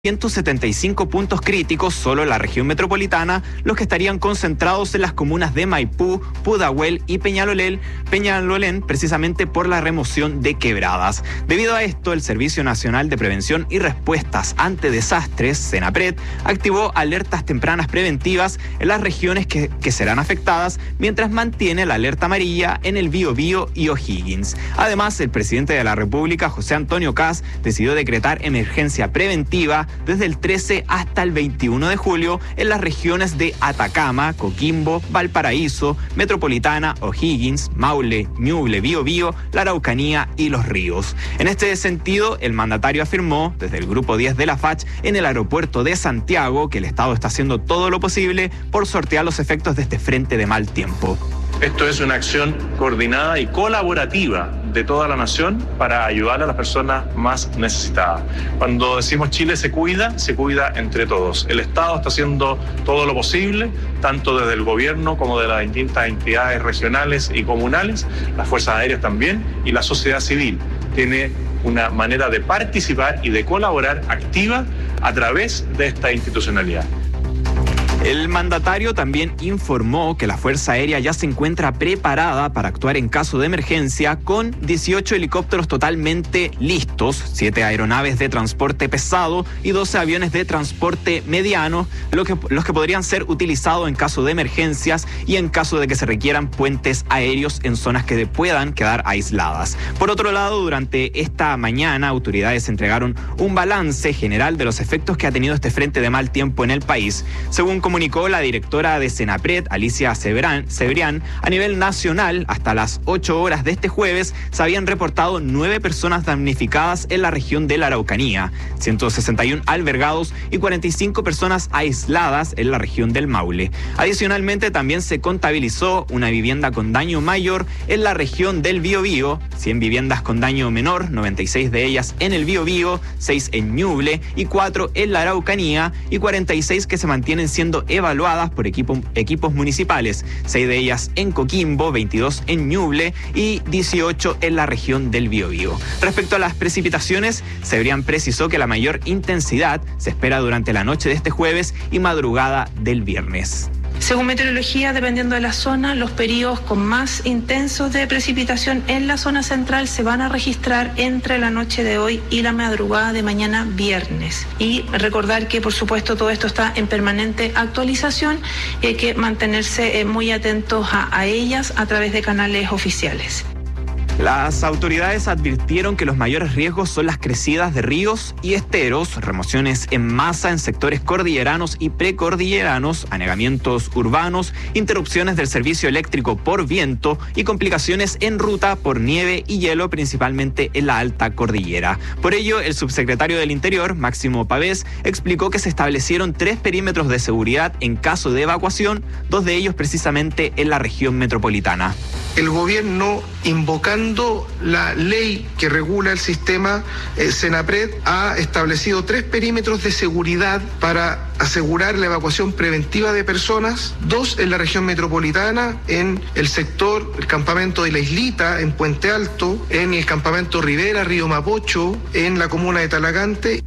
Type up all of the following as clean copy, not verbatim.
175 puntos críticos solo en la región metropolitana, los que estarían concentrados en las comunas de Maipú, Pudahuel y Peñalolén, precisamente por la remoción de quebradas. Debido a esto, el Servicio Nacional de Prevención y Respuestas ante Desastres, Senapred, activó alertas tempranas preventivas en las regiones que serán afectadas, mientras mantiene la alerta amarilla en el Biobío y O'Higgins. Además, el presidente de la República, José Antonio Kast, decidió decretar emergencia preventiva desde el 13 hasta el 21 de julio en las regiones de Atacama, Coquimbo, Valparaíso, Metropolitana, O'Higgins, Maule, Ñuble, Biobío, la Araucanía y Los Ríos. En este sentido, el mandatario afirmó desde el Grupo 10 de la FACH en el aeropuerto de Santiago que el Estado está haciendo todo lo posible por sortear los efectos de este frente de mal tiempo. Esto es una acción coordinada y colaborativa de toda la nación para ayudar a las personas más necesitadas. Cuando decimos Chile se cuida entre todos. El Estado está haciendo todo lo posible, tanto desde el gobierno como de las distintas entidades regionales y comunales, las fuerzas aéreas también, y la sociedad civil tiene una manera de participar y de colaborar activa a través de esta institucionalidad. El mandatario también informó que la Fuerza Aérea ya se encuentra preparada para actuar en caso de emergencia con 18 helicópteros totalmente listos, 7 aeronaves de transporte pesado y 12 aviones de transporte mediano, los que podrían ser utilizados en caso de emergencias y en caso de que se requieran puentes aéreos en zonas que puedan quedar aisladas. Por otro lado, durante esta mañana, autoridades entregaron un balance general de los efectos que ha tenido este frente de mal tiempo en el país. Según comunicó la directora de Senapred, Alicia Cebrián, a nivel nacional, hasta las 8 horas de este jueves, se habían reportado 9 personas damnificadas en la región de la Araucanía, 161 albergados y 45 personas aisladas en la región del Maule. Adicionalmente, también se contabilizó una vivienda con daño mayor en la región del Biobío, 100 viviendas con daño menor, 96 de ellas en el Biobío, 6 en Ñuble y 4 en la Araucanía y 46 que se mantienen siendo evaluadas por equipos municipales, 6 de ellas en Coquimbo, 22 en Ñuble y 18 en la región del Biobío. Respecto a las precipitaciones, Cebrián precisó que la mayor intensidad se espera durante la noche de este jueves y madrugada del viernes. Según meteorología, dependiendo de la zona, los periodos con más intensos de precipitación en la zona central se van a registrar entre la noche de hoy y la madrugada de mañana viernes. Y recordar que, por supuesto, todo esto está en permanente actualización y hay que mantenerse muy atentos a ellas a través de canales oficiales. Las autoridades advirtieron que los mayores riesgos son las crecidas de ríos y esteros, remociones en masa en sectores cordilleranos y precordilleranos, anegamientos urbanos, interrupciones del servicio eléctrico por viento y complicaciones en ruta por nieve y hielo, principalmente en la alta cordillera. Por ello, el subsecretario del Interior, Máximo Pavés, explicó que se establecieron 3 perímetros de seguridad en caso de evacuación, 2 de ellos precisamente en la región metropolitana. El gobierno, invocando la ley que regula el sistema, Senapred ha establecido 3 perímetros de seguridad para asegurar la evacuación preventiva de personas, 2 en la región metropolitana, en el sector, el campamento de La Islita, en Puente Alto, en el campamento Rivera, Río Mapocho, en la comuna de Talagante.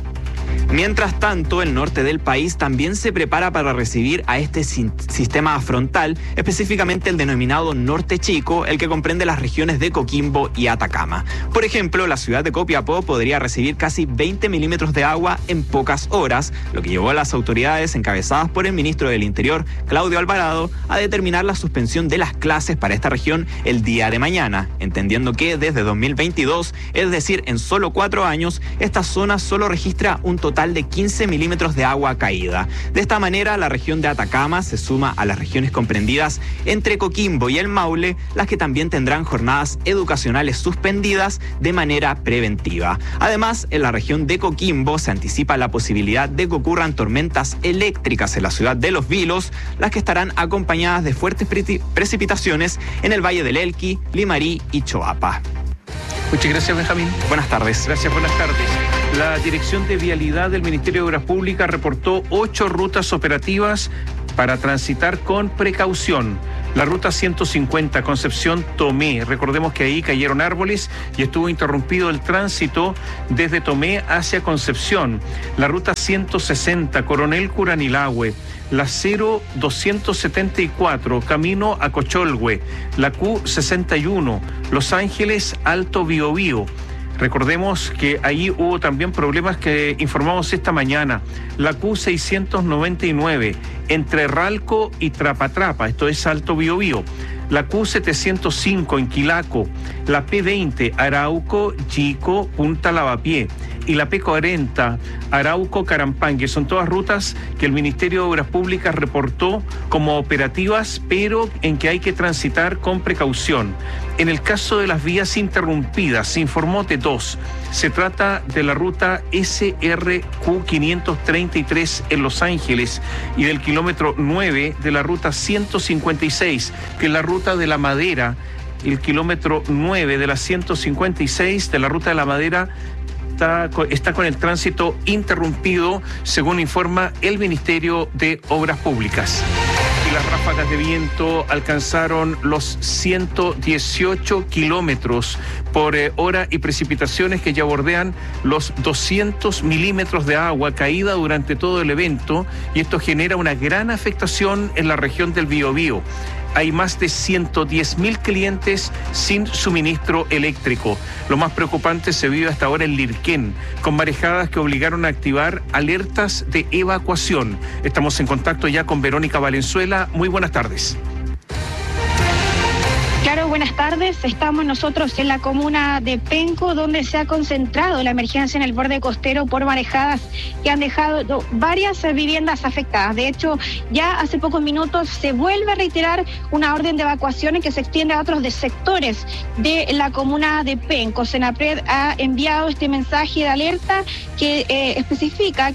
Mientras tanto, el norte del país también se prepara para recibir a este sistema frontal, específicamente el denominado Norte Chico, el que comprende las regiones de Coquimbo y Atacama. Por ejemplo, la ciudad de Copiapó podría recibir casi 20 milímetros de agua en pocas horas, lo que llevó a las autoridades encabezadas por el ministro del Interior, Claudio Alvarado, a determinar la suspensión de las clases para esta región el día de mañana, entendiendo que desde 2022, es decir, en solo 4 años, esta zona solo registra un total de 15 milímetros de agua caída. De esta manera, la región de Atacama se suma a las regiones comprendidas entre Coquimbo y el Maule, las que también tendrán jornadas educacionales suspendidas de manera preventiva. Además, en la región de Coquimbo se anticipa la posibilidad de que ocurran tormentas eléctricas en la ciudad de Los Vilos, las que estarán acompañadas de fuertes precipitaciones en el Valle del Elqui, Limarí y Choapa. Muchas gracias, Benjamín. Buenas tardes. Gracias, buenas tardes. La Dirección de Vialidad del Ministerio de Obras Públicas reportó 8 rutas operativas para transitar con precaución. La ruta 150 Concepción-Tomé, recordemos que ahí cayeron árboles y estuvo interrumpido el tránsito desde Tomé hacia Concepción. La ruta 160 Coronel Curanilahue, la 0274 camino a Cocholhue, la Q61 Los Ángeles Alto Biobío. Recordemos que ahí hubo también problemas que informamos esta mañana. La Q699 entre Ralco y Trapatrapa, esto es Alto Biobío. La Q705 en Quilaco, la P20 Arauco, Chico, Punta Lavapié y la P40 Arauco, Carampangue. Son todas rutas que el Ministerio de Obras Públicas reportó como operativas, pero en que hay que transitar con precaución. En el caso de las vías interrumpidas, se informó de 2. Se trata de la ruta SRQ 533 en Los Ángeles y del kilómetro 9 de la ruta 156, que es la ruta de La Madera. El kilómetro 9 de la 156 de la ruta de La Madera está con el tránsito interrumpido, según informa el Ministerio de Obras Públicas. Y las ráfagas de viento alcanzaron los 118 kilómetros por hora y precipitaciones que ya bordean los 200 milímetros de agua caída durante todo el evento, y esto genera una gran afectación en la región del Biobío. Hay más de 110.000 clientes sin suministro eléctrico. Lo más preocupante se vive hasta ahora en Lirquén, con marejadas que obligaron a activar alertas de evacuación. Estamos en contacto ya con Verónica Valenzuela. Muy buenas tardes. Claro, buenas tardes. Estamos nosotros en la comuna de Penco, donde se ha concentrado la emergencia en el borde costero por marejadas que han dejado varias viviendas afectadas. De hecho, ya hace pocos minutos se vuelve a reiterar una orden de evacuaciones que se extiende a otros sectores de la comuna de Penco. Senapred ha enviado este mensaje de alerta que especifica...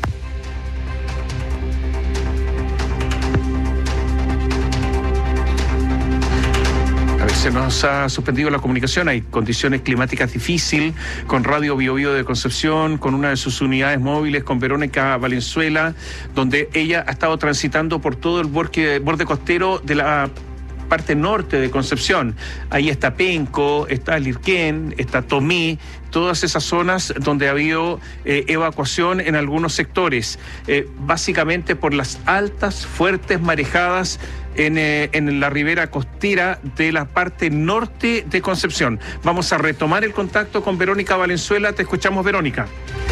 Se nos ha suspendido la comunicación, hay condiciones climáticas difíciles, con Radio Biobío de Concepción, con una de sus unidades móviles, con Verónica Valenzuela, donde ella ha estado transitando por todo el borde costero de la parte norte de Concepción. Ahí está Penco, está Lirquén, está Tomé, todas esas zonas donde ha habido evacuación en algunos sectores, básicamente por las altas, fuertes marejadas en la ribera costera de la parte norte de Concepción. Vamos a retomar el contacto con Verónica Valenzuela. Te escuchamos, Verónica.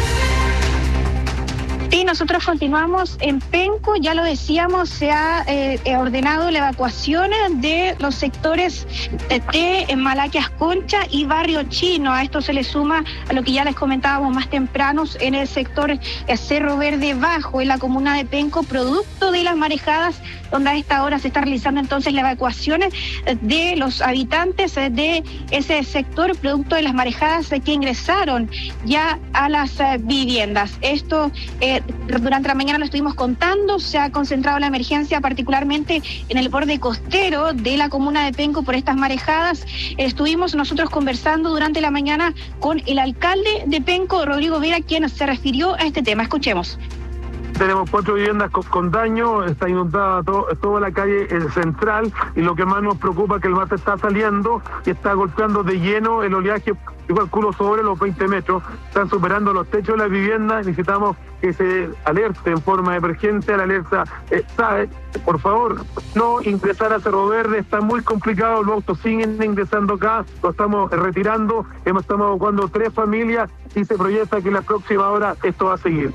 Sí, nosotros continuamos en Penco, ya lo decíamos, se ha ordenado la evacuación de los sectores de Malaquias Concha y Barrio Chino. A esto se le suma a lo que ya les comentábamos más temprano en el sector Cerro Verde Bajo, en la comuna de Penco, producto de las marejadas, donde a esta hora se está realizando entonces la evacuación de los habitantes de ese sector, producto de las marejadas que ingresaron ya a las viviendas. Esto durante la mañana lo estuvimos contando, se ha concentrado la emergencia particularmente en el borde costero de la comuna de Penco por estas marejadas. Estuvimos nosotros conversando durante la mañana con el alcalde de Penco, Rodrigo Vera, quien se refirió a este tema. Escuchemos. Tenemos 4 viviendas con daño, está inundada toda la calle central, y lo que más nos preocupa es que el mar está saliendo y está golpeando de lleno el oleaje, yo calculo sobre los 20 metros, están superando los techos de las viviendas. Necesitamos que se alerte en forma de emergencia, la alerta SAE, por favor, no ingresar a Cerro Verde, está muy complicado, los autos siguen ingresando acá, lo estamos retirando, estamos evacuando 3 familias y se proyecta que en la próxima hora esto va a seguir.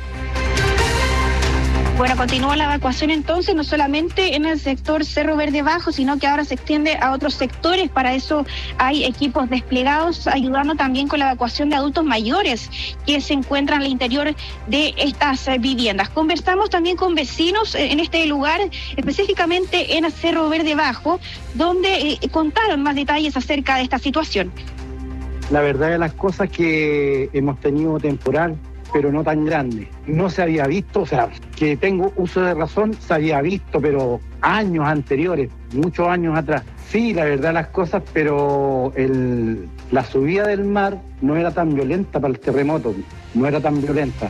Bueno, continúa la evacuación entonces, no solamente en el sector Cerro Verde Bajo, sino que ahora se extiende a otros sectores. Para eso hay equipos desplegados ayudando también con la evacuación de adultos mayores que se encuentran al interior de estas viviendas. Conversamos también con vecinos en este lugar, específicamente en Cerro Verde Bajo, donde contaron más detalles acerca de esta situación. La verdad de las cosas que hemos tenido temporal, pero no tan grande. No se había visto, o sea, que tengo uso de razón, se había visto, pero años anteriores, muchos años atrás. Sí, la verdad las cosas, pero la subida del mar no era tan violenta para el terremoto. no era tan violenta.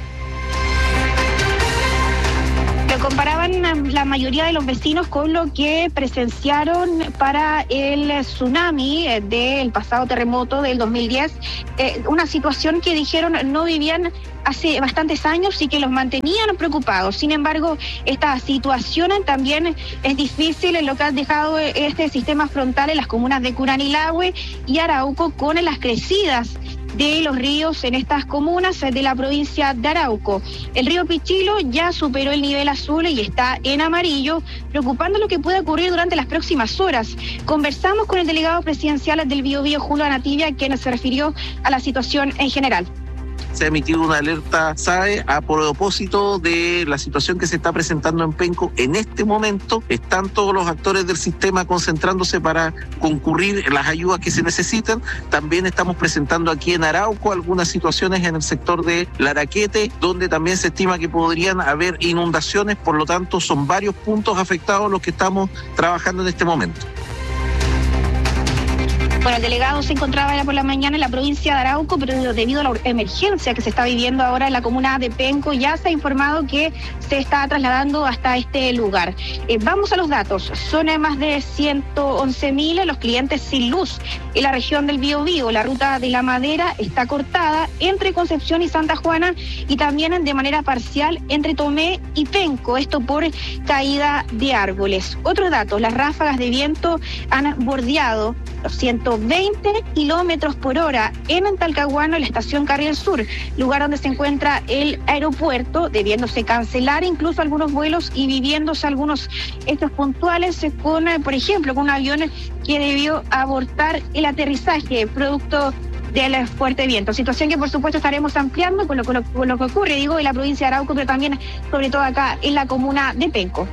Lo comparaban la mayoría de los vecinos con lo que presenciaron para el tsunami del pasado terremoto del 2010, una situación que dijeron no vivían hace bastantes años y que los mantenían preocupados. Sin embargo, esta situación también es difícil en lo que ha dejado este sistema frontal en las comunas de Curanilahue y Arauco, con las crecidas de los ríos en estas comunas de la provincia de Arauco. El río Pichilo ya superó el nivel azul y está en amarillo, preocupando lo que puede ocurrir durante las próximas horas. Conversamos con el delegado presidencial del Biobío, Julio Anatibia, quien se refirió a la situación en general. Se ha emitido una alerta SAE a propósito de la situación que se está presentando en Penco. En este momento están todos los actores del sistema concentrándose para concurrir las ayudas que se necesitan. También estamos presentando aquí en Arauco algunas situaciones en el sector de Laraquete, donde también se estima que podrían haber inundaciones. Por lo tanto, son varios puntos afectados los que estamos trabajando en este momento. Bueno, el delegado se encontraba por la mañana en la provincia de Arauco, pero debido a la emergencia que se está viviendo ahora en la comuna de Penco, ya se ha informado que se está trasladando hasta este lugar. Vamos a los datos. Son más de 111.000 los clientes sin luz en la región del Biobío. La ruta de la Madera está cortada entre Concepción y Santa Juana y también de manera parcial entre Tomé y Penco, esto por caída de árboles. Otros datos, las ráfagas de viento han bordeado los 120 kilómetros por hora en Talcahuano, en la estación Carril Sur, lugar donde se encuentra el aeropuerto, debiéndose cancelar incluso algunos vuelos y viviéndose algunos hechos puntuales con, por ejemplo, con un avión que debió abortar el aterrizaje producto del fuerte viento. Situación que por supuesto estaremos ampliando con lo que ocurre, en la provincia de Arauco, pero también sobre todo acá en la comuna de Penco.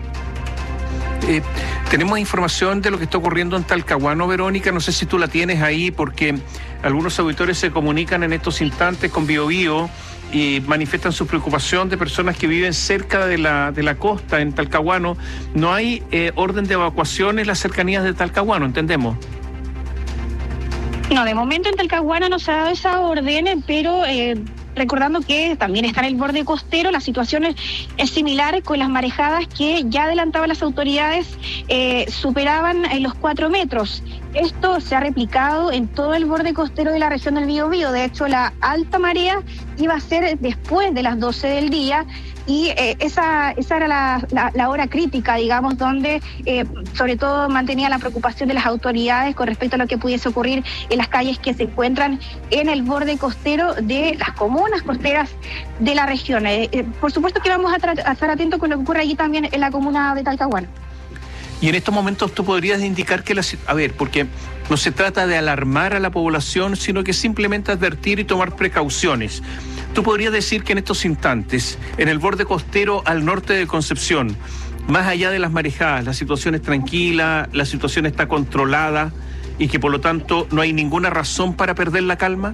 Tenemos información de lo que está ocurriendo en Talcahuano, Verónica, no sé si tú la tienes ahí, porque algunos auditores se comunican en estos instantes con Biobío y manifiestan su preocupación de personas que viven cerca de la costa en Talcahuano. No hay orden de evacuación en las cercanías de Talcahuano, ¿entendemos? No, de momento en Talcahuano no se ha dado esa orden, pero recordando que también está en el borde costero, la situación es similar con las marejadas que ya adelantaban las autoridades, superaban los 4 metros. Esto se ha replicado en todo el borde costero de la región del Biobío. De hecho, la alta marea iba a ser después de las 12 del día y esa era la hora crítica, digamos, donde sobre todo mantenía la preocupación de las autoridades con respecto a lo que pudiese ocurrir en las calles que se encuentran en el borde costero de las comunas costeras de la región. Por supuesto que vamos a estar atentos con lo que ocurre allí también en la comuna de Talcahuano. Y en estos momentos tú podrías indicar que porque no se trata de alarmar a la población, sino que simplemente advertir y tomar precauciones. Tú podrías decir que en estos instantes, en el borde costero al norte de Concepción, más allá de las marejadas, la situación es tranquila, la situación está controlada y que por lo tanto no hay ninguna razón para perder la calma.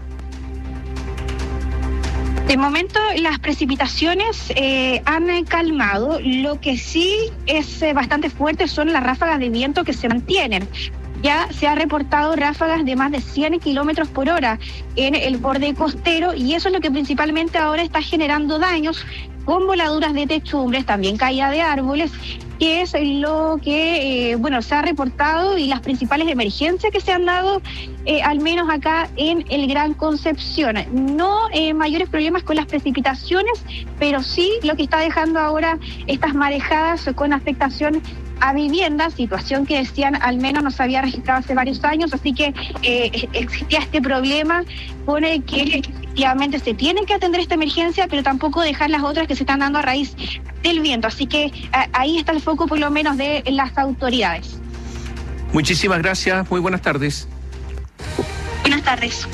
De momento las precipitaciones han calmado. Lo que sí es bastante fuerte son las ráfagas de viento que se mantienen. Ya se ha reportado ráfagas de más de 100 kilómetros por hora en el borde costero y eso es lo que principalmente ahora está generando daños con voladuras de techumbres, también caída de árboles, que es lo que se ha reportado y las principales emergencias que se han dado, al menos acá en el Gran Concepción. No mayores problemas con las precipitaciones, pero sí lo que está dejando ahora estas marejadas con afectación a viviendas, situación que decían al menos no se había registrado hace varios años, así que existía este problema, pone que efectivamente se tiene que atender esta emergencia, pero tampoco dejar las otras que se están dando a raíz del viento, así que ahí está el foco por lo menos de las autoridades. Muchísimas gracias, muy buenas tardes. Buenas tardes.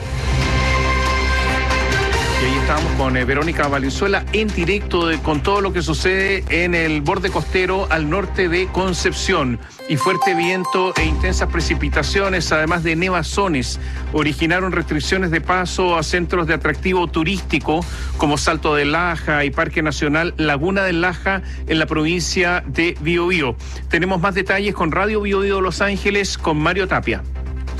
Y ahí estamos con Verónica Valenzuela en directo con todo lo que sucede en el borde costero al norte de Concepción. Y fuerte viento e intensas precipitaciones, además de nevazones, originaron restricciones de paso a centros de atractivo turístico como Salto del Laja y Parque Nacional Laguna del Laja en la provincia de Biobío. Tenemos más detalles con Radio Biobío Los Ángeles con Mario Tapia.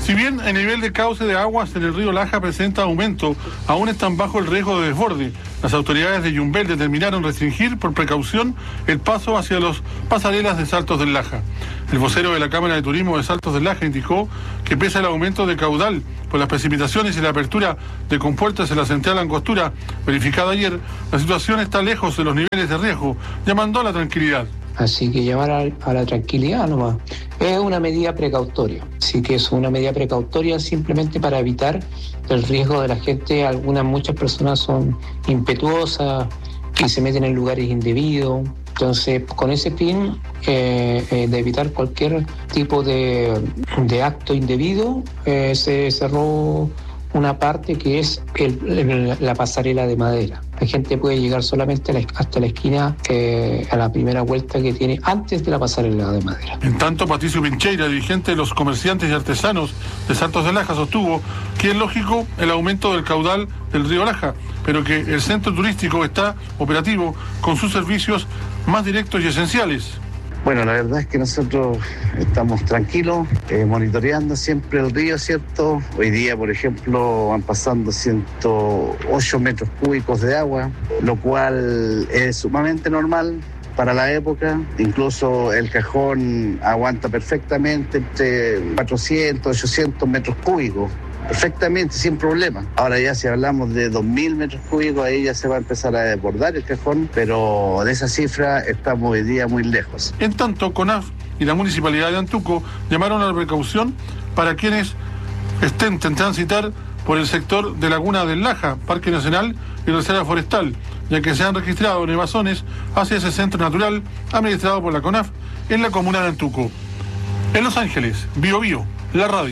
Si bien el nivel de cauce de aguas en el río Laja presenta aumento, aún están bajo el riesgo de desborde. Las autoridades de Yumbel determinaron restringir por precaución el paso hacia los pasarelas de Saltos del Laja. El vocero de la Cámara de Turismo de Saltos del Laja indicó que pese al aumento de caudal por las precipitaciones y la apertura de compuertas en la central Angostura verificada ayer, la situación está lejos de los niveles de riesgo, llamando a la tranquilidad. Así que llamar a la tranquilidad nomás. Es una medida precautoria. Sí que es una medida precautoria simplemente para evitar el riesgo de la gente. Muchas personas son impetuosas y se meten en lugares indebidos. Entonces, con ese fin de evitar cualquier tipo de acto indebido, se cerró una parte que es la pasarela de madera. La gente puede llegar solamente hasta la esquina, a la primera vuelta que tiene antes de la pasarela de madera. En tanto, Patricio Pincheira, dirigente de los comerciantes y artesanos de Saltos del Laja, sostuvo que es lógico el aumento del caudal del río Laja, pero que el centro turístico está operativo con sus servicios más directos y esenciales. Bueno, la verdad es que nosotros estamos tranquilos, monitoreando siempre el río, ¿cierto? Hoy día, por ejemplo, van pasando 108 metros cúbicos de agua, lo cual es sumamente normal para la época. Incluso el cajón aguanta perfectamente entre 400, 800 metros cúbicos. Perfectamente, sin problema. Ahora ya si hablamos de 2.000 metros cúbicos, ahí ya se va a empezar a desbordar el cajón, pero de esa cifra estamos hoy día muy lejos. En tanto, CONAF y la Municipalidad de Antuco llamaron a la precaución para quienes estén transitar por el sector de Laguna del Laja, Parque Nacional y Reserva Forestal, ya que se han registrado nevazones hacia ese centro natural administrado por la CONAF en la comuna de Antuco. En Los Ángeles, Bio Bio, la radio.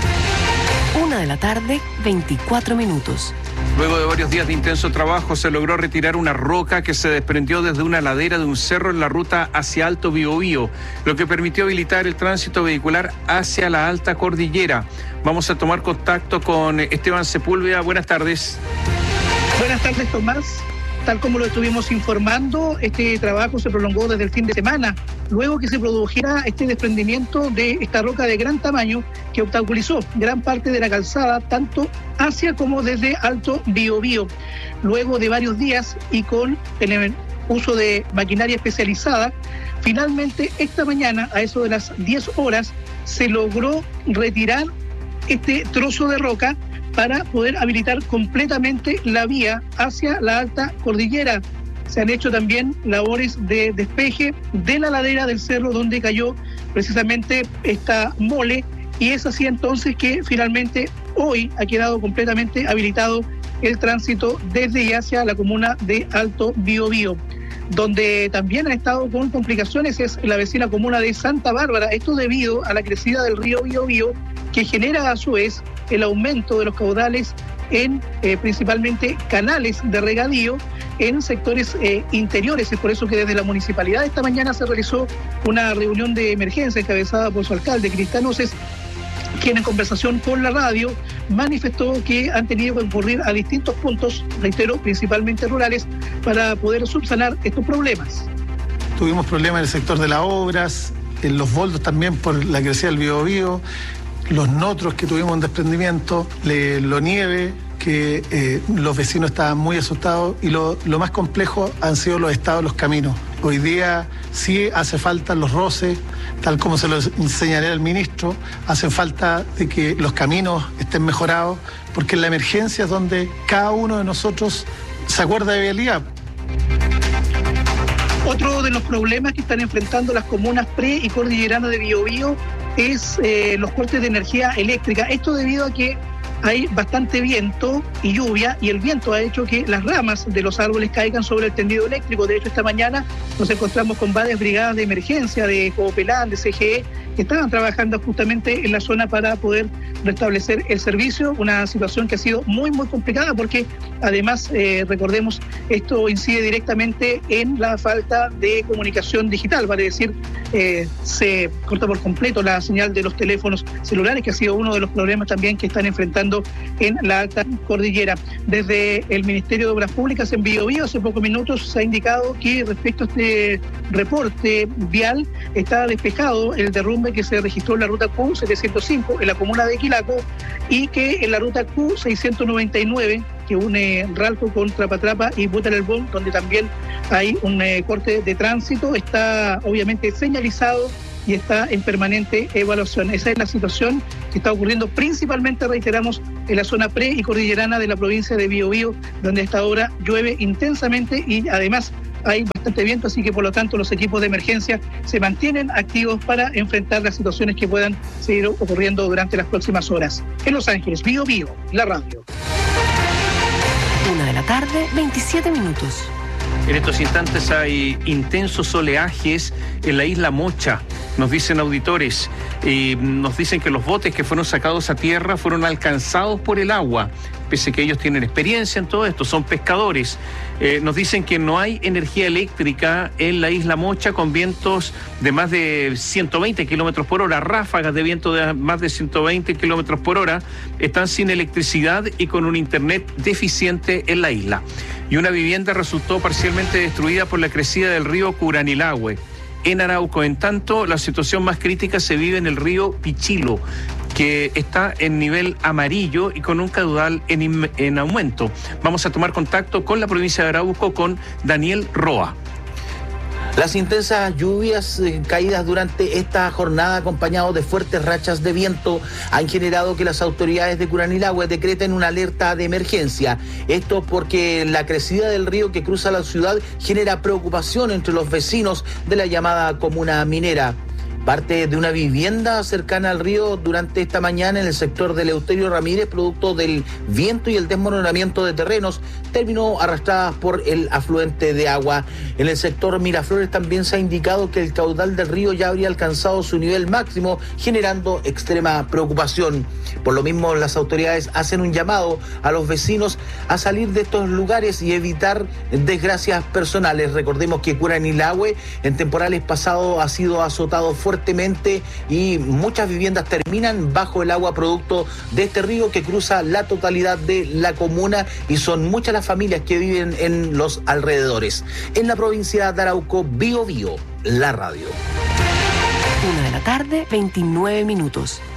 1:24 p.m. Luego de varios días de intenso trabajo, se logró retirar una roca que se desprendió desde una ladera de un cerro en la ruta hacia Alto Biobío, lo que permitió habilitar el tránsito vehicular hacia la alta cordillera. Vamos a tomar contacto con Esteban Sepúlveda. Buenas tardes. Buenas tardes, Tomás. Tal como lo estuvimos informando, este trabajo se prolongó desde el fin de semana, luego que se produjera este desprendimiento de esta roca de gran tamaño que obstaculizó gran parte de la calzada, tanto hacia como desde Alto Biobío. Luego de varios días y con el uso de maquinaria especializada, finalmente esta mañana, a eso de las 10 horas, se logró retirar este trozo de roca para poder habilitar completamente la vía hacia la alta cordillera. Se han hecho también labores de despeje de la ladera del cerro donde cayó precisamente esta mole, y es así entonces que finalmente hoy ha quedado completamente habilitado el tránsito desde y hacia la comuna de Alto Biobío. Donde también ha estado con complicaciones es la vecina comuna de Santa Bárbara, esto debido a la crecida del río Biobío, que genera a su vez el aumento de los caudales en principalmente canales de regadío en sectores interiores. Es por eso que desde la municipalidad esta mañana se realizó una reunión de emergencia encabezada por su alcalde, Cristian Oces, quien en conversación con la radio manifestó que han tenido que concurrir a distintos puntos, reitero, principalmente rurales, para poder subsanar estos problemas. Tuvimos problemas en el sector de las obras, en los boldos también por la crecida del Biobío, los notros que tuvimos en desprendimiento, lo nieve, que los vecinos estaban muy asustados, y lo más complejo han sido los estados de los caminos. Hoy día sí hace falta los roces, tal como se lo señalé al ministro, hace falta de que los caminos estén mejorados, porque en la emergencia es donde cada uno de nosotros se acuerda de vialidad. Otro de los problemas que están enfrentando las comunas pre y cordilleranas de Biobío es los cortes de energía eléctrica. Esto debido a que hay bastante viento y lluvia, y el viento ha hecho que las ramas de los árboles caigan sobre el tendido eléctrico. De hecho, esta mañana nos encontramos con varias brigadas de emergencia de Copelán, de CGE, que estaban trabajando justamente en la zona para poder restablecer el servicio, una situación que ha sido muy, muy complicada porque además, recordemos, esto incide directamente en la falta de comunicación digital, vale decir, se corta por completo la señal de los teléfonos celulares, que ha sido uno de los problemas también que están enfrentando en la alta cordillera. Desde el Ministerio de Obras Públicas en Biobío, hace pocos minutos se ha indicado que respecto a este reporte vial está despejado el derrumbe derrumbe que se registró en la ruta Q705 en la comuna de Quilaco y que en la ruta Q699 que une Ralco con Trapatrapa y Butarelbón, donde también hay un corte de tránsito, está obviamente señalizado y está en permanente evaluación. Esa es la situación que está ocurriendo principalmente, reiteramos, en la zona pre y cordillerana de la provincia de Biobío, donde a esta hora llueve intensamente y además hay bastante viento, así que por lo tanto los equipos de emergencia se mantienen activos para enfrentar las situaciones que puedan seguir ocurriendo durante las próximas horas. En Los Ángeles, Biobío, la radio. 1:27 p.m. En estos instantes hay intensos oleajes en la isla Mocha, nos dicen auditores. Nos dicen que los botes que fueron sacados a tierra fueron alcanzados por el agua, pese a que ellos tienen experiencia en todo esto, son pescadores. Nos dicen que no hay energía eléctrica en la isla Mocha, con vientos de más de 120 kilómetros por hora, ráfagas de viento de más de 120 kilómetros por hora. Están sin electricidad y con un internet deficiente en la isla. Y una vivienda resultó parcialmente destruida por la crecida del río Curanilahue en Arauco. En tanto, la situación más crítica se vive en el río Pichilo, que está en nivel amarillo y con un caudal en aumento. Vamos a tomar contacto con la provincia de Arauco, con Daniel Roa. Las intensas lluvias caídas durante esta jornada, acompañados de fuertes rachas de viento, han generado que las autoridades de Curanilahue decreten una alerta de emergencia. Esto porque la crecida del río que cruza la ciudad genera preocupación entre los vecinos de la llamada comuna minera. Parte de una vivienda cercana al río durante esta mañana en el sector de Eleuterio Ramírez, producto del viento y el desmoronamiento de terrenos, terminó arrastrada por el afluente de agua. En el sector Miraflores también se ha indicado que el caudal del río ya habría alcanzado su nivel máximo, generando extrema preocupación. Por lo mismo, las autoridades hacen un llamado a los vecinos a salir de estos lugares y evitar desgracias personales. Recordemos que Curanilahue en temporales pasados ha sido azotado fuertemente y muchas viviendas terminan bajo el agua producto de este río que cruza la totalidad de la comuna, y son muchas las familias que viven en los alrededores. En la provincia de Arauco, Biobío, la radio. 1:29 p.m.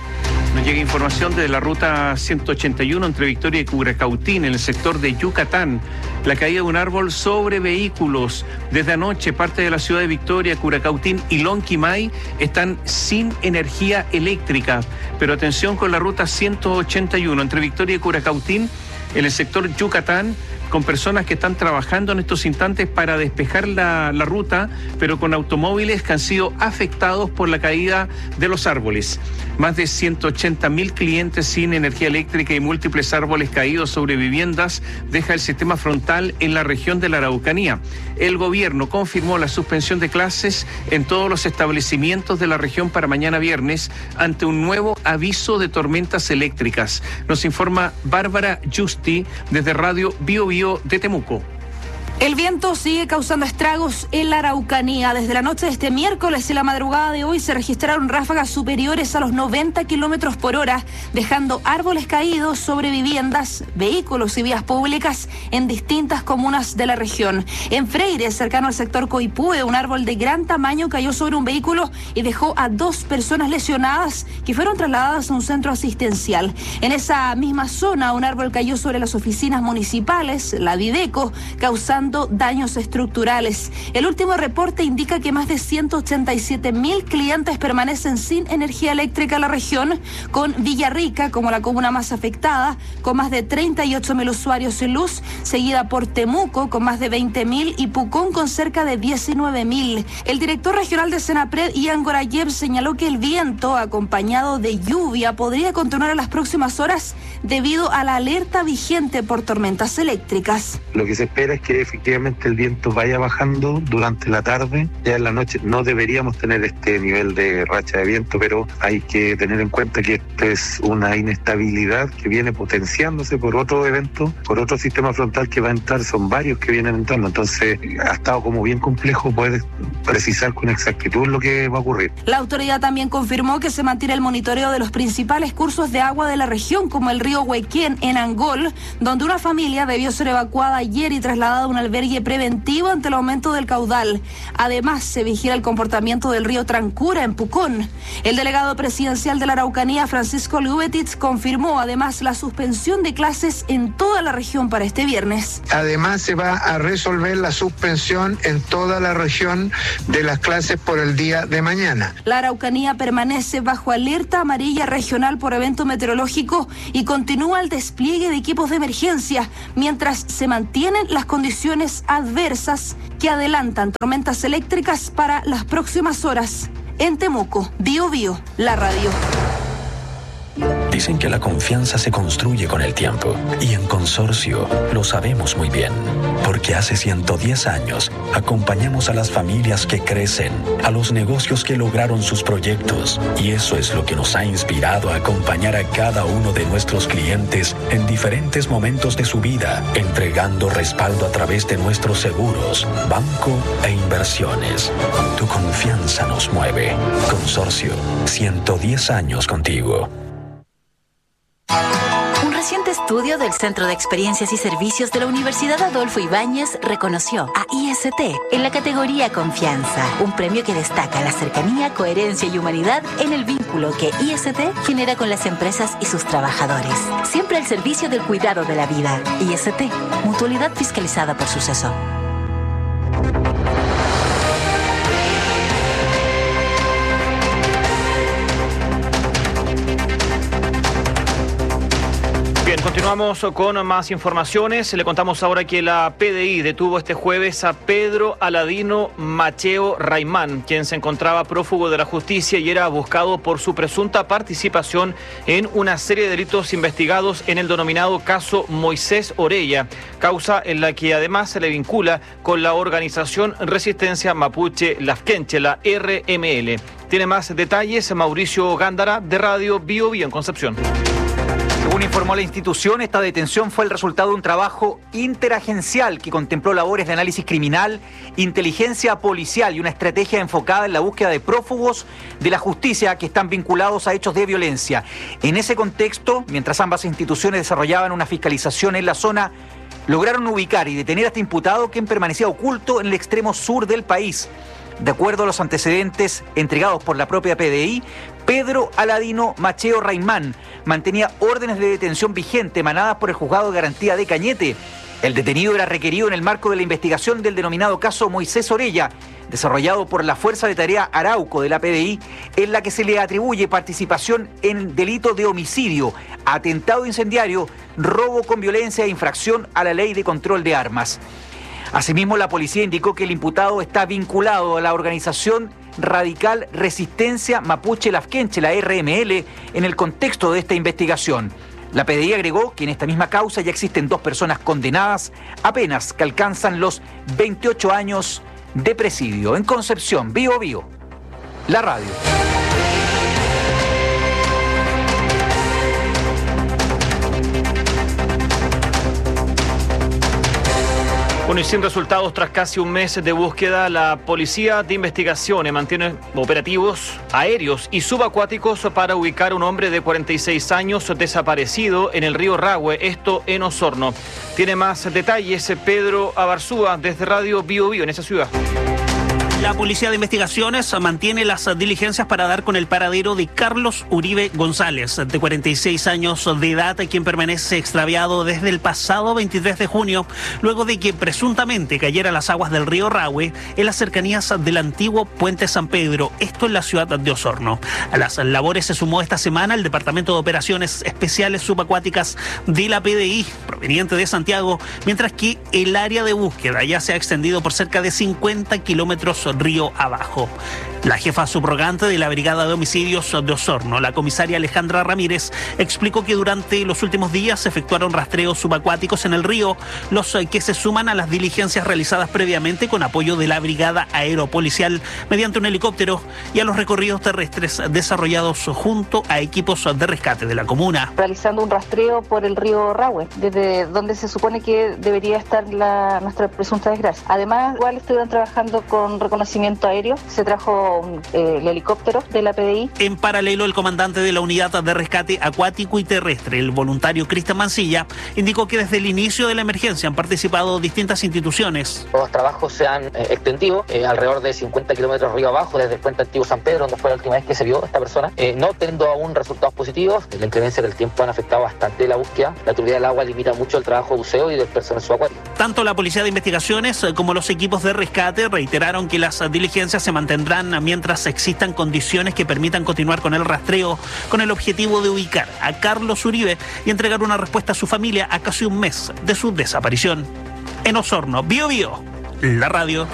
Nos llega información de la ruta 181 entre Victoria y Curacautín, en el sector de Yucatán. La caída de un árbol sobre vehículos. Desde anoche, parte de la ciudad de Victoria, Curacautín y Lonquimay están sin energía eléctrica. Pero atención con la ruta 181 entre Victoria y Curacautín, en el sector Yucatán, con personas que están trabajando en estos instantes para despejar la ruta, pero con automóviles que han sido afectados por la caída de los árboles. Más de 180.000 clientes sin energía eléctrica y múltiples árboles caídos sobre viviendas deja el sistema frontal en la región de la Araucanía. El gobierno confirmó la suspensión de clases en todos los establecimientos de la región para mañana viernes ante un nuevo aviso de tormentas eléctricas. Nos informa Bárbara Justi desde Radio Biobío de Temuco. El viento sigue causando estragos en la Araucanía. Desde la noche de este miércoles y la madrugada de hoy se registraron ráfagas superiores a los 90 kilómetros por hora, dejando árboles caídos sobre viviendas, vehículos y vías públicas en distintas comunas de la región. En Freire, cercano al sector Coipúe, un árbol de gran tamaño cayó sobre un vehículo y dejó a 2 personas lesionadas que fueron trasladadas a un centro asistencial. En esa misma zona, un árbol cayó sobre las oficinas municipales, la Videco, causando daños estructurales. El último reporte indica que más de 187.000 clientes permanecen sin energía eléctrica en la región, con Villarrica como la comuna más afectada, con más de 38.000 usuarios sin luz, seguida por Temuco con más de 20.000 y Pucón con cerca de 19.000. El director regional de Senapred, Ian Gorayev, señaló que el viento, acompañado de lluvia, podría continuar en las próximas horas debido a la alerta vigente por tormentas eléctricas. Lo que se espera es que efectivamente el viento vaya bajando durante la tarde. Ya en la noche no deberíamos tener este nivel de racha de viento, pero hay que tener en cuenta que esto es una inestabilidad que viene potenciándose por otro evento, por otro sistema frontal que va a entrar. Son varios que vienen entrando, entonces ha estado como bien complejo poder precisar con exactitud lo que va a ocurrir. La autoridad también confirmó que se mantiene el monitoreo de los principales cursos de agua de la región, como el río Huequén en Angol, donde una familia debió ser evacuada ayer y trasladada a una albergue preventivo ante el aumento del caudal. Además, se vigila el comportamiento del río Trancura en Pucón. El delegado presidencial de la Araucanía, Francisco Lubetitz, confirmó además la suspensión de clases en toda la región para este viernes. Además, se va a resolver la suspensión en toda la región de las clases por el día de mañana. La Araucanía permanece bajo alerta amarilla regional por evento meteorológico y continúa el despliegue de equipos de emergencia mientras se mantienen las condiciones adversas que adelantan tormentas eléctricas para las próximas horas. En Temuco, Bío Bío, la radio. Dicen que la confianza se construye con el tiempo y en Consorcio lo sabemos muy bien, porque hace 110 años acompañamos a las familias que crecen, a los negocios que lograron sus proyectos, y eso es lo que nos ha inspirado a acompañar a cada uno de nuestros clientes en diferentes momentos de su vida, entregando respaldo a través de nuestros seguros, banco e inversiones. Tu confianza nos mueve. Consorcio, 110 años contigo. Un reciente estudio del Centro de Experiencias y Servicios de la Universidad Adolfo Ibáñez reconoció a IST en la categoría Confianza, un premio que destaca la cercanía, coherencia y humanidad en el vínculo que IST genera con las empresas y sus trabajadores. Siempre al servicio del cuidado de la vida. IST, mutualidad fiscalizada por Suceso. Bien, continuamos con más informaciones. Le contamos ahora que la PDI detuvo este jueves a Pedro Aladino Macheo Raimán, quien se encontraba prófugo de la justicia y era buscado por su presunta participación en una serie de delitos investigados en el denominado caso Moisés Orella, causa en la que además se le vincula con la organización Resistencia Mapuche Lafkenche, la RML. Tiene más detalles Mauricio Gándara, de Radio Bío Bío en Concepción. Según informó la institución, esta detención fue el resultado de un trabajo interagencial que contempló labores de análisis criminal, inteligencia policial y una estrategia enfocada en la búsqueda de prófugos de la justicia que están vinculados a hechos de violencia. En ese contexto, mientras ambas instituciones desarrollaban una fiscalización en la zona, lograron ubicar y detener a este imputado, quien permanecía oculto en el extremo sur del país. De acuerdo a los antecedentes entregados por la propia PDI, Pedro Aladino Macheo Raimán mantenía órdenes de detención vigente emanadas por el Juzgado de Garantía de Cañete. El detenido era requerido en el marco de la investigación del denominado caso Moisés Orella, desarrollado por la Fuerza de Tarea Arauco de la PDI, en la que se le atribuye participación en delito de homicidio, atentado incendiario, robo con violencia e infracción a la ley de control de armas. Asimismo, la policía indicó que el imputado está vinculado a la organización radical Resistencia Mapuche Lafkenche, la RML, en el contexto de esta investigación. La PDI agregó que en esta misma causa ya existen 2 personas condenadas a penas que alcanzan los 28 años de presidio. En Concepción, Bío Bío, la radio. Bueno, y sin resultados tras casi un mes de búsqueda, la Policía de Investigaciones mantiene operativos aéreos y subacuáticos para ubicar a un hombre de 46 años desaparecido en el río Rahue, esto en Osorno. Tiene más detalles Pedro Abarzúa desde Radio Bío Bío en esa ciudad. La Policía de Investigaciones mantiene las diligencias para dar con el paradero de Carlos Uribe González, de 46 años de edad, quien permanece extraviado desde el pasado 23 de junio, luego de que presuntamente cayera a las aguas del río Rahue en las cercanías del antiguo Puente San Pedro, esto en la ciudad de Osorno. A las labores se sumó esta semana el Departamento de Operaciones Especiales Subacuáticas de la PDI, proveniente de Santiago, mientras que el área de búsqueda ya se ha extendido por cerca de 50 kilómetros río abajo. La jefa subrogante de la Brigada de Homicidios de Osorno, la comisaria Alejandra Ramírez, explicó que durante los últimos días se efectuaron rastreos subacuáticos en el río, los que se suman a las diligencias realizadas previamente con apoyo de la Brigada Aeropolicial mediante un helicóptero y a los recorridos terrestres desarrollados junto a equipos de rescate de la comuna. Realizando un rastreo por el río Rahue, desde donde se supone que debería estar nuestra presunta desgracia. Además, igual estuvieron trabajando con reconocimiento reconocimiento aéreo, se trajo el helicóptero de la PDI. En paralelo, el comandante de la Unidad de Rescate Acuático y Terrestre, el voluntario Cristian Mancilla, indicó que desde el inicio de la emergencia han participado distintas instituciones. Los trabajos se han extendido alrededor de 50 kilómetros río abajo, desde el puente antiguo San Pedro, donde fue la última vez que se vio esta persona, no teniendo aún resultados positivos. La inclemencia del tiempo han afectado bastante la búsqueda. La turbidez del agua limita mucho el trabajo de buceo y del personal subacuático. Tanto la Policía de Investigaciones como los equipos de rescate reiteraron que las diligencias se mantendrán mientras existan condiciones que permitan continuar con el rastreo, con el objetivo de ubicar a Carlos Uribe y entregar una respuesta a su familia a casi un mes de su desaparición. En Osorno, Bío Bío, la radio.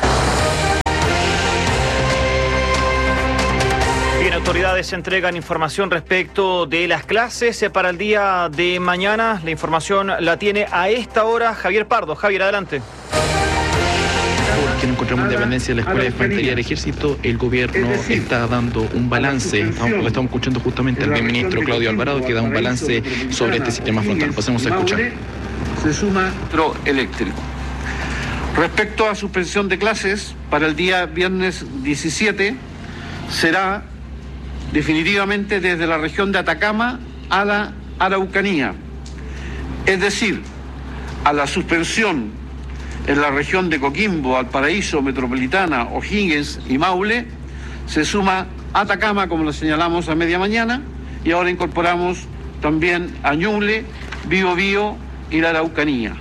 Bien, autoridades entregan información respecto de las clases para el día de mañana. La información la tiene a esta hora Javier Pardo. Javier, adelante. Porque no encontramos independencia de la Escuela de Infantería del Ejército, el gobierno está dando un balance. Estamos escuchando justamente al ministro Claudio Alvarado, que da un balance sobre este sistema frontal. Pasemos a escuchar. Se suma eléctrico. Respecto a suspensión de clases, para el día viernes 17 será definitivamente desde la región de Atacama a la Araucanía. Es decir, a la suspensión en la región de Coquimbo, Valparaíso, Metropolitana, O'Higgins y Maule, se suma Atacama, como lo señalamos a media mañana, y ahora incorporamos también a Ñuble, Biobío y la Araucanía.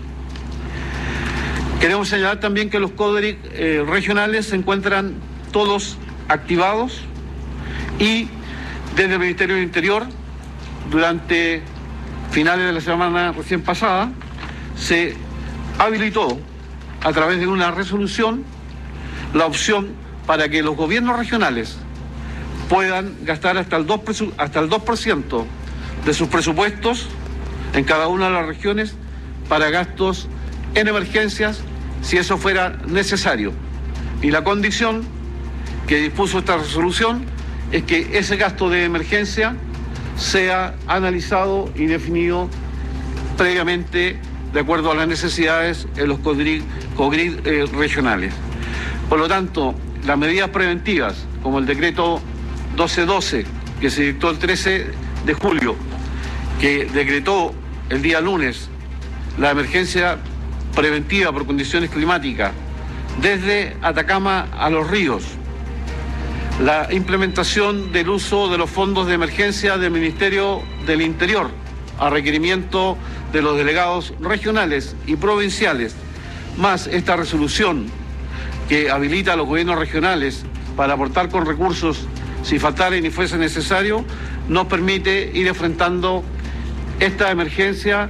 Queremos señalar también que los CODRIC regionales se encuentran todos activados y desde el Ministerio del Interior, durante finales de la semana recién pasada, se habilitó a través de una resolución la opción para que los gobiernos regionales puedan gastar hasta el 2% de sus presupuestos en cada una de las regiones para gastos en emergencias, si eso fuera necesario. Y la condición que dispuso esta resolución es que ese gasto de emergencia sea analizado y definido previamente de acuerdo a las necesidades en los COGRID regionales. Por lo tanto, las medidas preventivas, como el decreto 1212, que se dictó el 13 de julio, que decretó el día lunes la emergencia preventiva por condiciones climáticas desde Atacama a los ríos, la implementación del uso de los fondos de emergencia del Ministerio del Interior a requerimiento de los delegados regionales y provinciales, más esta resolución que habilita a los gobiernos regionales para aportar con recursos si faltara y ni fuese necesario, nos permite ir enfrentando esta emergencia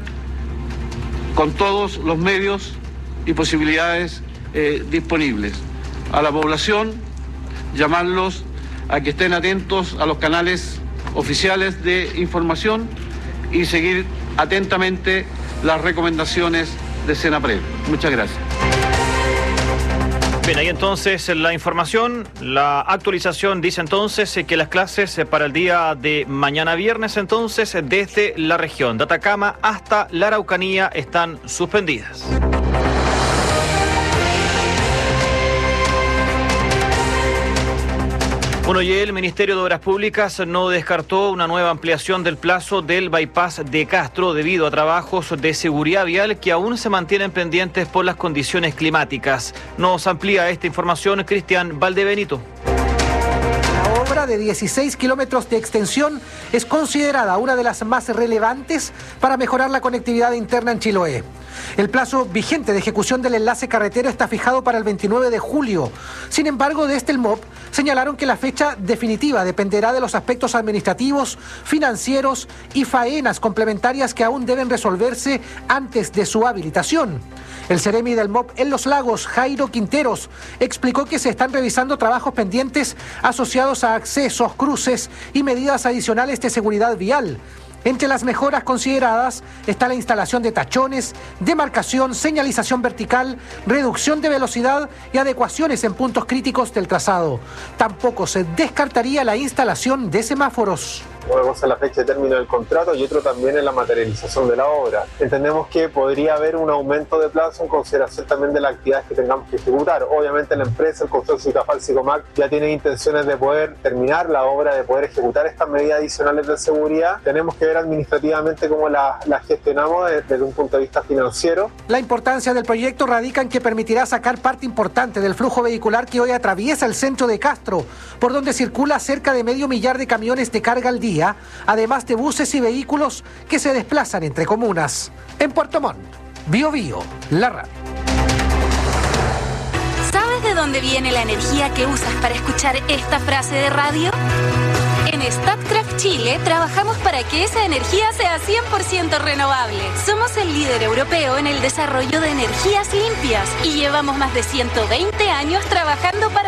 con todos los medios y posibilidades disponibles. A la población, llamarlos a que estén atentos a los canales oficiales de información y seguir atentamente las recomendaciones de Senapred. Muchas gracias. Bien, ahí entonces la información, la actualización dice entonces que las clases para el día de mañana viernes entonces desde la región de Atacama hasta la Araucanía están suspendidas. Bueno, y el Ministerio de Obras Públicas no descartó una nueva ampliación del plazo del bypass de Castro debido a trabajos de seguridad vial que aún se mantienen pendientes por las condiciones climáticas. Nos amplía esta información Cristian Valdebenito. La obra de 16 kilómetros de extensión es considerada una de las más relevantes para mejorar la conectividad interna en Chiloé. El plazo vigente de ejecución del enlace carretero está fijado para el 29 de julio. Sin embargo, desde el MOP señalaron que la fecha definitiva dependerá de los aspectos administrativos, financieros y faenas complementarias que aún deben resolverse antes de su habilitación. El seremi del MOP en Los Lagos, Jairo Quinteros, explicó que se están revisando trabajos pendientes asociados a accesos, cruces y medidas adicionales de seguridad vial. Entre las mejoras consideradas está la instalación de tachones, demarcación, señalización vertical, reducción de velocidad y adecuaciones en puntos críticos del trazado. Tampoco se descartaría la instalación de semáforos. Una cosa es la fecha de término del contrato y otro también es la materialización de la obra. Entendemos que podría haber un aumento de plazo en consideración también de las actividades que tengamos que ejecutar. Obviamente la empresa, el consorcio Itafal-Sicomac, ya tiene intenciones de poder terminar la obra, de poder ejecutar estas medidas adicionales de seguridad. Tenemos que ver administrativamente cómo las gestionamos desde un punto de vista financiero. La importancia del proyecto radica en que permitirá sacar parte importante del flujo vehicular que hoy atraviesa el centro de Castro, por donde circula cerca de 500 millar de camiones de carga al día, además de buses y vehículos que se desplazan entre comunas. En Puerto Montt, Biobío, la radio. ¿Sabes de dónde viene la energía que usas para escuchar esta frase de radio? En Statkraft Chile trabajamos para que esa energía sea 100% renovable. Somos el líder europeo en el desarrollo de energías limpias y llevamos más de 120 años trabajando para